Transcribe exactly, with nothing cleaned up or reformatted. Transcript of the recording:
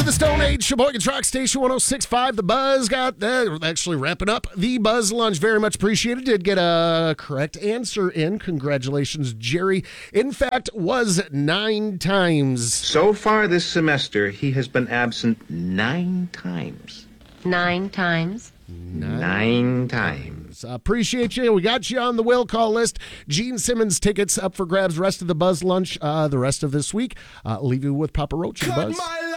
the Stone Age, Sheboygan Rock Station one oh six point five. The Buzz got that. Actually wrapping up the Buzz Lunch. Very much appreciated. Did get a correct answer in. Congratulations, Jerry. In fact, was nine times. So far this semester, he has been absent nine times. Nine times? Nine, nine times. Appreciate you. We got you on the will call list. Gene Simmons tickets up for grabs. Rest of the Buzz Lunch uh, the rest of this week. Uh, leave you with Papa Roach and Buzz.